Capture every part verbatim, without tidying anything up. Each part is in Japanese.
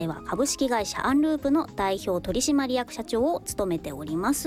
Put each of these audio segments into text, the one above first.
では株式会社アンループの代表取締役社長を務めております。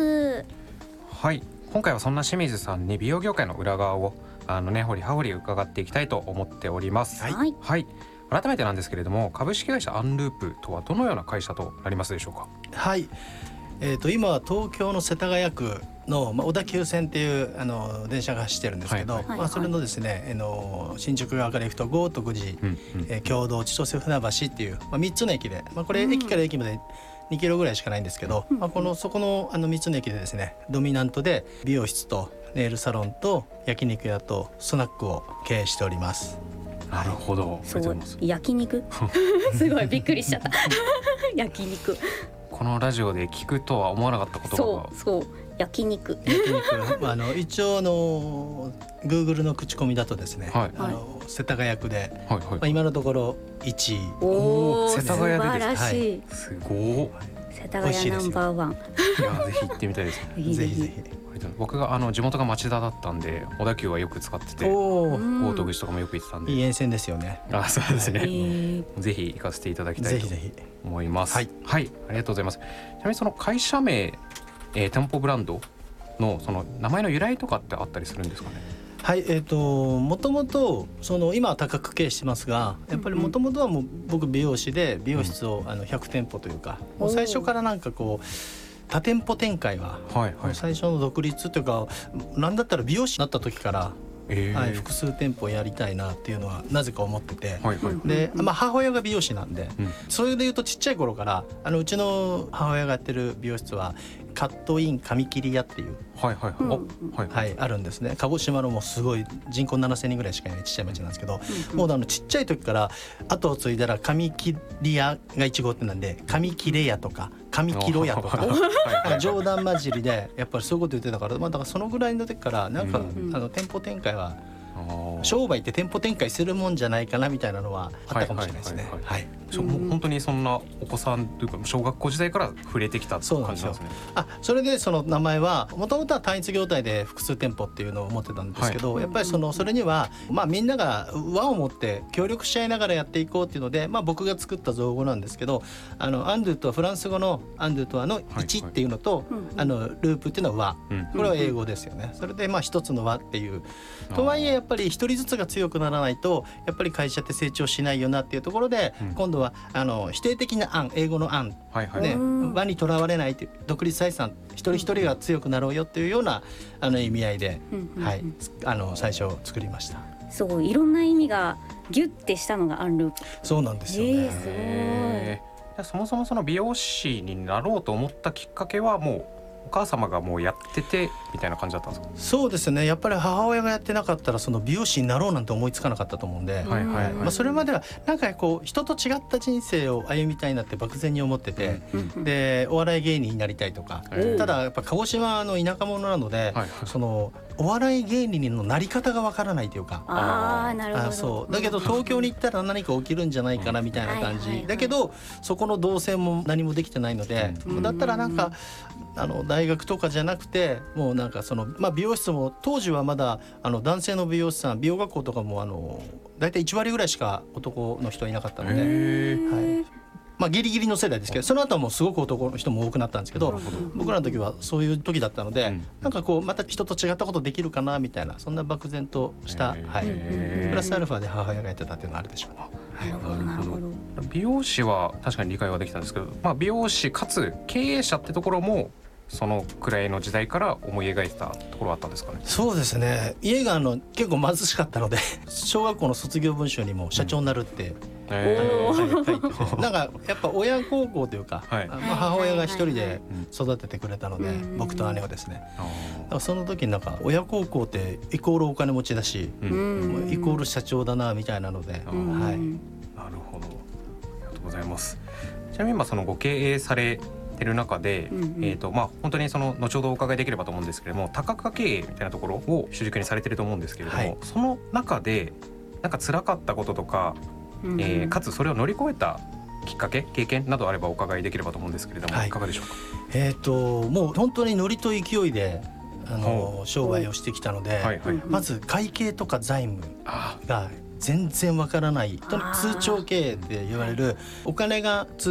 はい、今回はそんな清水さんに美容業界の裏側をあの根掘り葉掘り伺っていきたいと思っております。 はい、 はい、改めてなんですけれども、株式会社アンループとはどのような会社となりますでしょうか。 はい、えー、と今は東京の世田谷区の、まあ、小田急線っていうあの電車が走ってるんですけど、 はいまあ、それのですね、あの新宿側から行くと郷徳寺、 うんうんえー、経堂、千歳船橋っていう、まあ、みっつの駅で、まあ、これ駅から駅までにキロぐらいしかないんですけど、まあ、このそこのあのみっつの駅でですね、ドミナントで美容室とネイルサロンと焼肉屋とスナックを経営しております。 なるほど、 そう、 ありがとうございます。 焼肉すごいびっくりしちゃった焼肉、 このラジオで聞くとは思わなかった言葉が。 そうそう焼肉焼肉まあ、あの一応の Google の口コミだとですね、 はいあの世田谷区で、 はいはい、 まあ、今のところいちい。 おー、 世田谷でです素晴らしい、 はいすごい。 世田谷ナンバーワンいやぜひ行ってみたいですね。 ぜひぜひ。 僕があの地元が町田だったんで、小田急はよく使ってて、 おー、 豪徳寺とかもよく行ってたんで、 いい沿線ですよね。 あ、そうですね、 えー、 ぜひ行かせていただきたいとぜひぜひ。 思います。 はいはい、ありがとうございます。ちなみにその会社名、えー、店舗ブランドのその名前の由来とかってあったりするんですかね。 はい、えー、ともともとその今は多角経営してますが、やっぱりもともとはもう僕美容師で美容室をあのひゃくてんぽというか、もう最初からなんかこう多店舗展開は、 はいはい、 最初の独立というか、なんだったら美容師になった時から、 えーはい、複数店舗やりたいなっていうのはなぜか思ってて、 はいはいで、まあ、母親が美容師なんで、 うんそれでいうとちっちゃい頃からあのうちの母親がやってる美容室はカットイン髪切り屋っていう、 はいはいはい、 うんおはいはい、あるんですね。鹿児島のもうすごい人口ななせんにんぐらいしかいないちっちゃい町なんですけど、もうあのちっちゃい時から後を継いだら髪切り屋がいち号店なんで、髪切れ屋とか髪切ろ屋とかはいはい冗談交じりでやっぱりそういうこと言ってたから、まあ、だからそのぐらいの時からなんか、 うんあの店舗展開はあー商売って店舗展開するもんじゃないかなみたいなのはあったかもしれないですね。 はいはいはいはい。 そう、もう本当にそんなお子さんというか小学校時代から触れてきたって感じなんですね。 あ、それでその名前はもともとは単一業態で複数店舗っていうのを持ってたんですけど、 はいやっぱりそのそれにはまあみんなが輪を持って協力し合いながらやっていこうっていうので、まあ僕が作った造語なんですけど、あのアンドゥとはフランス語のアンドゥとはのいちっていうのと、 うんあのループっていうのは輪、 うんこれは英語ですよね。それでまあ一つの輪っていう、とはいえやっぱり一人ずつが強くならないとやっぱり会社って成長しないよなっていうところで、 うん今度はあの否定的な案、英語の案はいはい、 ね、 うん輪にとらわれないという独立採算一人一人が強くなろうよっていうようなあの意味合いで、 うんうんうんはい、あの最初作りました。 すごいいろんな意味がギュッてしたのがアンループ。 そうなんですよね。 えー、すごい。 へー。じゃあそもそもその美容師になろうと思ったきっかけはもうお母様がもうやっててみたいな感じだったんですか。 そうですね、やっぱり母親がやってなかったらその美容師になろうなんて思いつかなかったと思うんで、 はいはいはい、 まあ、それまではなんかこう人と違った人生を歩みたいなって漠然に思ってて、 うんでお笑い芸人になりたいとか、 うんただやっぱ鹿児島の田舎者なので、 はいそのお笑い芸人のなり方がわからないというか、 ああ、なるほど。 あそうだけど東京に行ったら何か起きるんじゃないかなみたいな感はいはいはいじだけど、そこの動線も何もできてないので、 うんだったらなんかあの大学とかじゃなくてもうなんかその、まあ、美容室も当時はまだあの男性の美容師さん美容学校とかもあの大体いち割ぐらいしか男の人いなかったので、 へーはいまあ、ギリギリの世代ですけど、その後はもうすごく男の人も多くなったんですけど、僕らの時はそういう時だったので、 うんなんかこうまた人と違ったことできるかなみたいな、そんな漠然とした、 へーはい、 へープラスアルファで母親がやってたっていうのがあるでしょうね。 なるほどなるほど。 美容師は確かに理解はできたんですけど、まあ、美容師かつ経営者ってところもそのくらいの時代から思い描いてたところはあったんですかね。 そうですね、家があの結構貧しかったので小学校の卒業文集にも社長になるって、 へおあーの書いててなんかやっぱ親孝行というか、 はいまあ、母親が一人でうん育ててくれたので、 うん僕と姉をですね、 あだからその時になんか親孝行ってイコールお金持ちだし、 ーうんうんイコール社長だなみたいなので、 うんはい、 なるほど、ありがとうございます。ちなみに今そのご経営されてる中で、 うんうんえーとまあ、本当にその後ほどお伺いできればと思うんですけれども、多角化経営みたいなところを主軸にされてると思うんですけれども、 はいその中でなんか辛かったこととか、 うんえーかつそれを乗り越えたきっかけ経験などあればお伺いできればと思うんですけれども、 はいいかがでしょうか。 えー、ともう本当にノリと勢いであの商売をしてきたので、 はいはい、 うんまず会計とか財務あが全然わからない、とにかく通帳経営って言われるお金が通